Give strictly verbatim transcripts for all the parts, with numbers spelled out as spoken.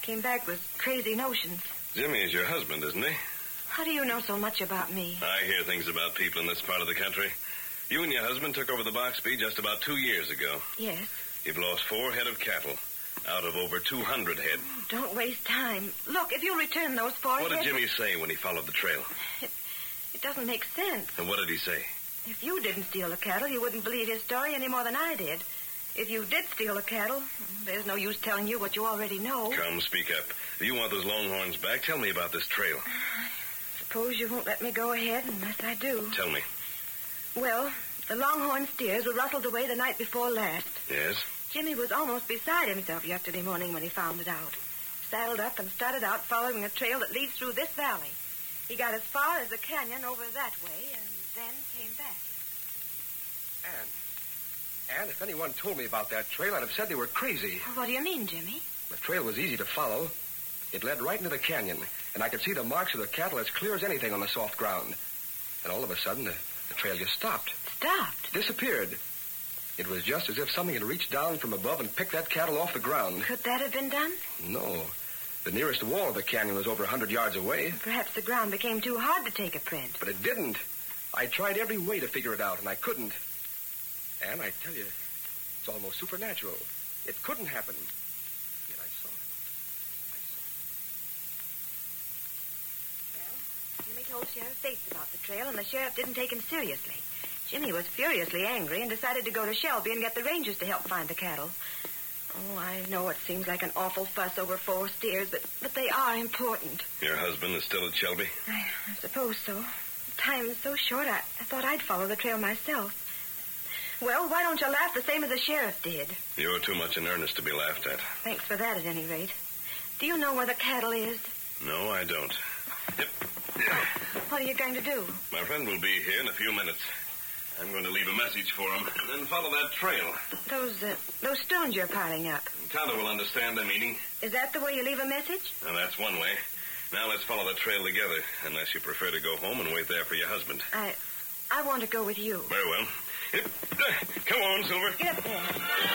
came back with crazy notions. Jimmy is your husband, isn't he? How do you know so much about me? I hear things about people in this part of the country. You and your husband took over the Boxby just about two years ago. Yes. You've lost four head of cattle out of over two hundred head. Oh, don't waste time. Look, if you'll return those four What head... did Jimmy say when he followed the trail? It, it doesn't make sense. And what did he say? If you didn't steal the cattle, you wouldn't believe his story any more than I did. If you did steal the cattle, there's no use telling you what you already know. Come, speak up. If you want those longhorns back, tell me about this trail. I suppose you won't let me go ahead unless I do. Tell me. Well, the longhorn steers were rustled away the night before last. Yes? Jimmy was almost beside himself yesterday morning when he found it out. Saddled up and started out following a trail that leads through this valley. He got as far as the canyon over that way and then came back. Anne. Anne, if anyone told me about that trail, I'd have said they were crazy. What do you mean, Jimmy? The trail was easy to follow. It led right into the canyon, and I could see the marks of the cattle as clear as anything on the soft ground. And all of a sudden, the, the trail just stopped. Stopped? Disappeared. It was just as if something had reached down from above and picked that cattle off the ground. Could that have been done? No. The nearest wall of the canyon was over a hundred yards away. Perhaps the ground became too hard to take a print. But it didn't. I tried every way to figure it out, and I couldn't. And I tell you, it's almost supernatural. It couldn't happen. Yet I saw it. I saw it. Well, Jimmy told Sheriff Bates about the trail, and the sheriff didn't take him seriously. Jimmy was furiously angry and decided to go to Shelby and get the rangers to help find the cattle. Oh, I know it seems like an awful fuss over four steers, but, but they are important. Your husband is still at Shelby? I, I suppose so. Time is so short, I, I thought I'd follow the trail myself. Well, why don't you laugh the same as the sheriff did? You're too much in earnest to be laughed at. Thanks for that, at any rate. Do you know where the cattle is? No, I don't. Yep. What are you going to do? My friend will be here in a few minutes. I'm going to leave a message for him, and then follow that trail. Those, uh, those stones you're piling up. Tonto will understand the meaning. Is that the way you leave a message? Well, that's one way. Now let's follow the trail together, unless you prefer to go home and wait there for your husband. I, I want to go with you. Very well. Yep. Come on, Silver. Get up there.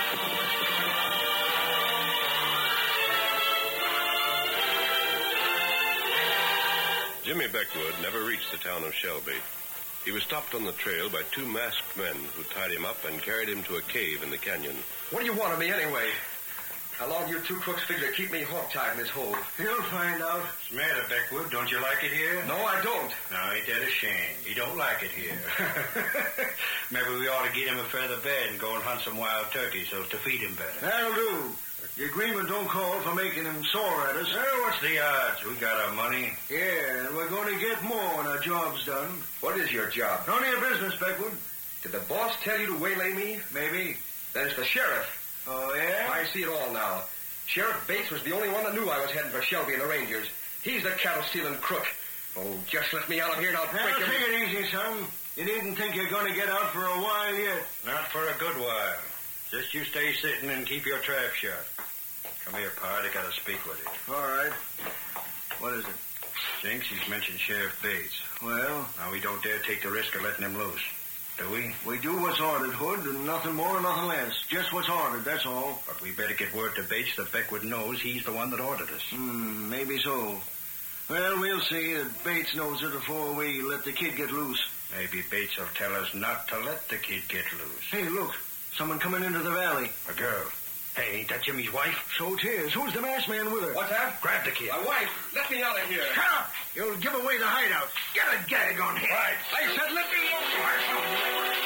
Jimmy Beckwood never reached the town of Shelby. He was stopped on the trail by two masked men who tied him up and carried him to a cave in the canyon. What do you want of me anyway? How long do you two crooks figure to keep me hog-tied in this hole? You'll find out. What's the matter, Beckwood? Don't you like it here? No, I don't. No, ain't that a shame? You don't like it here. Maybe we ought to get him a feather bed and go and hunt some wild turkeys so as to feed him better. That'll do. The agreement don't call for making him sore at us. Well, what's the odds? We got our money. Yeah, and we're going to get more when our job's done. What is your job? None of your business, Beckwood. Did the boss tell you to waylay me? Maybe. Then it's the sheriff. Oh, yeah? I see it all now. Sheriff Bates was the only one that knew I was heading for Shelby and the Rangers. He's the cattle-stealing crook. Oh, just let me out of here and I'll break now, him. take it easy, son. You needn't think you're going to get out for a while yet. Not for a good while. Just you stay sitting and keep your trap shut. Come here, Pard. I got to speak with you. All right. What is it? Thinks he's mentioned Sheriff Bates. Well? Now, we don't dare take the risk of letting him loose. Do we? We do what's ordered, Hood, and nothing more, nothing less. Just what's ordered, that's all. But we better get word to Bates that Beckwood knows he's the one that ordered us. Hmm, maybe so. Well, we'll see that Bates knows it before we let the kid get loose. Maybe Bates will tell us not to let the kid get loose. Hey, look. Someone coming into the valley. A girl. Hey, ain't that Jimmy's wife? So 'tis. Who's the masked man with her? What's that? Grab the kid. My wife. Let me out of here. Shut up! You'll give away the hideout. Get a gag on him. Right. I said let me alone.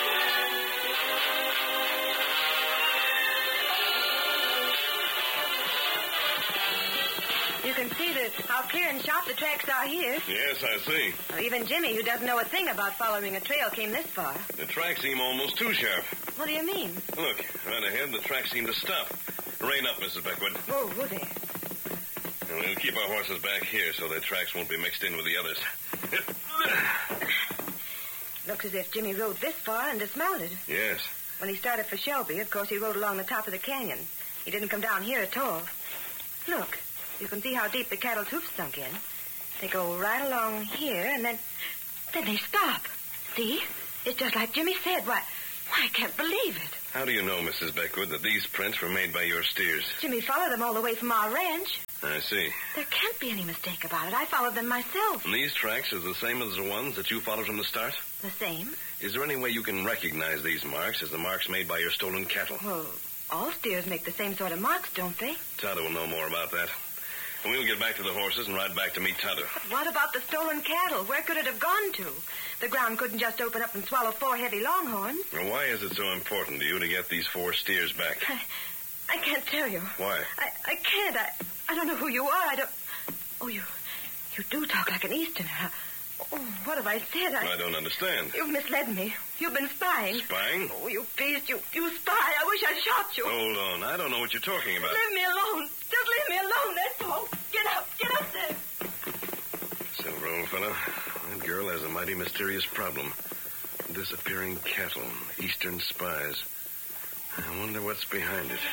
You can see that how clear and sharp the tracks are here. Yes, I see. Well, even Jimmy, who doesn't know a thing about following a trail, came this far. The tracks seem almost too sharp. What do you mean? Look, right ahead, the tracks seem to stop. Rein up, Missus Beckwood. Whoa, whoa there. And we'll keep our horses back here so their tracks won't be mixed in with the others. Looks as if Jimmy rode this far and dismounted. Yes. When he started for Shelby, of course, he rode along the top of the canyon. He didn't come down here at all. Look, you can see how deep the cattle's hoofs sunk in. They go right along here, and then... Then they stop. See? It's just like Jimmy said. Why, why I can't believe it. How do you know, Missus Beckwood, that these prints were made by your steers? Jimmy followed them all the way from our ranch. I see. There can't be any mistake about it. I followed them myself. And these tracks are the same as the ones that you followed from the start? The same? Is there any way you can recognize these marks as the marks made by your stolen cattle? Well, all steers make the same sort of marks, don't they? Tonto will know more about that. And we'll get back to the horses and ride back to meet Tonto. But what about the stolen cattle? Where could it have gone to? The ground couldn't just open up and swallow four heavy longhorns. Well, why is it so important to you to get these four steers back? I, I can't tell you. Why? I, I can't. I, I don't know who you are. I don't... Oh, you you do talk like an Easterner. Oh, what have I said? I, I don't understand. You've misled me. You've been spying. Spying? Oh, you beast. You, you spy. I wish I'd shot you. Hold on. I don't know what you're talking about. Leave me alone. Just leave me alone, that's all. Get up. Get up there. Silver, old fellow, that girl has a mighty mysterious problem. Disappearing cattle, Eastern spies. I wonder what's behind it.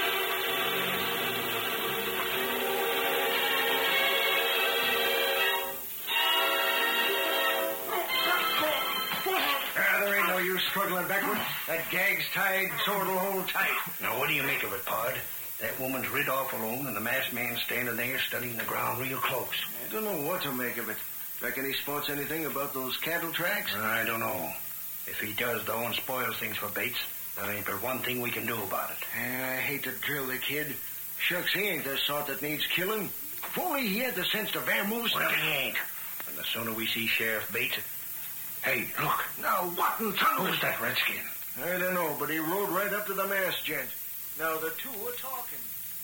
Ah, there ain't no use struggling backward. That gag's tied, so it'll hold tight. Now, what do you make of it, Pod? That woman's rid off alone, and the masked man's standing there studying the ground real close. I don't know what to make of it. Reckon he spots anything about those cattle tracks? I don't know. If he does, though, and spoils things for Bates, there ain't but one thing we can do about it. Yeah, I hate to drill the kid. Shucks, he ain't the sort that needs killing. If only he had the sense to vamoose. Well, he ain't. And the sooner we see Sheriff Bates... Hey, look. Now, what in thunder? Who's that redskin? I don't know, but he rode right up to the masked gent. Now, the two are talking.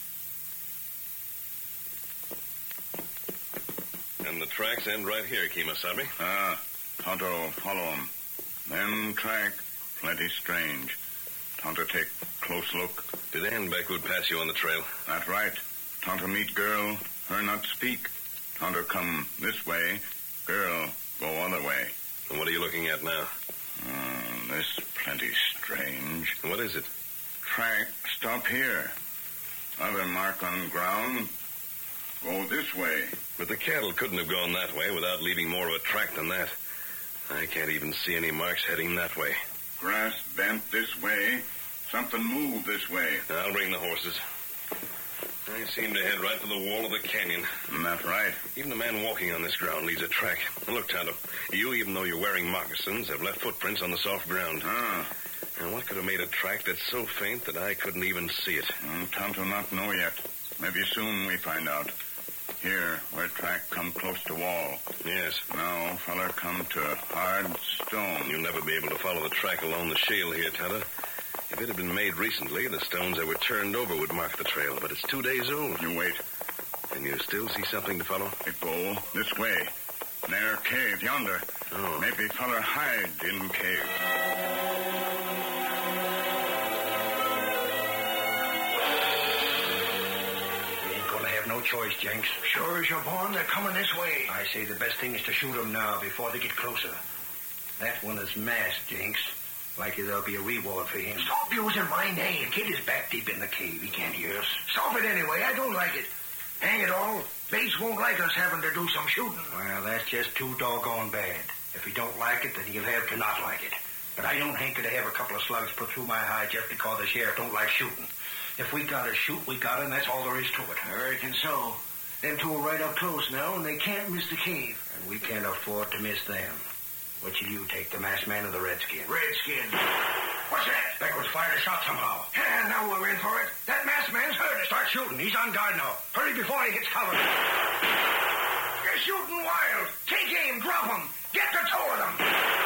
And the tracks end right here, Kemosabe. Ah, Tonto, follow 'em. Them track, plenty strange. Tonto take close look. Did Ann Beckwood pass you on the trail? That right. Tonto meet girl, her not speak. Tonto come this way, girl go other way. And what are you looking at now? Uh, this plenty strange. What is it? Track stop here. Other mark on ground. Go this way. But the cattle couldn't have gone that way without leaving more of a track than that. I can't even see any marks heading that way. Grass bent this way. Something moved this way. I'll bring the horses. I seem to head right for the wall of the canyon. That's right. Even the man walking on this ground leaves a track. And look, Tonto, you, even though you're wearing moccasins, have left footprints on the soft ground. Ah. And what could have made a track that's so faint that I couldn't even see it? Mm, Tonto not know yet. Maybe soon we find out. Here, where track come close to wall. Yes. Now, feller come to hard stone. You'll never be able to follow the track along the shale here, Tonto. If it had been made recently, the stones that were turned over would mark the trail, but it's two days old. You wait. And you still see something to follow? It go this way. Near cave yonder. Oh. Maybe feller hide in cave. We ain't gonna have no choice, Jenks. Sure as you're born, they're coming this way. I say the best thing is to shoot 'em now before they get closer. That one is masked, Jenks. Likely there'll be a reward for him. Stop using my name. The kid is back deep in the cave. He can't hear us. Stop it anyway. I don't like it. Hang it all. Bates won't like us having to do some shooting. Well, that's just too doggone bad. If he don't like it, then he'll have to not like it. But I don't hanker to have a couple of slugs put through my hide just because the sheriff don't like shooting. If we gotta shoot, we gotta, and that's all there is to it. I reckon so. Them two are right up close now, and they can't miss the cave. And we can't afford to miss them. Which will you take, the masked man or the redskin? Redskin. What's that? Beckwood's fired a shot somehow. Yeah, now we're in for it. That masked man's hurt us. Start shooting. He's on guard now. Hurry before he gets covered. You're shooting wild. Take aim. Drop them. Get the two of them.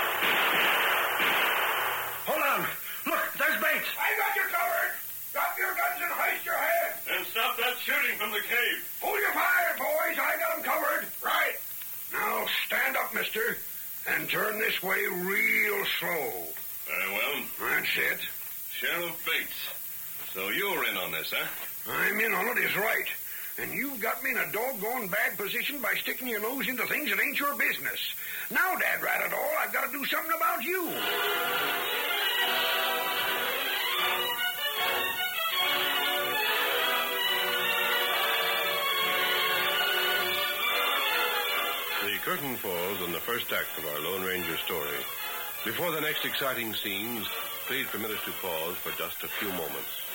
Hold on. Look, there's Bates. I got you covered. Drop your guns and hoist your head. And stop that shooting from the cave. Hold your fire, boys. I got them covered. Right. Now stand up, mister, and turn this way real slow. Very well. That's it. Sheriff Bates. So you're in on this, huh? I'm in on it is right. And you've got me in a doggone bad position by sticking your nose into things that ain't your business. Now, Dad rat it all, I've got to do something about you. The curtain falls on the first act of our Lone Ranger story. Before the next exciting scenes, Please permit us to pause for just a few moments.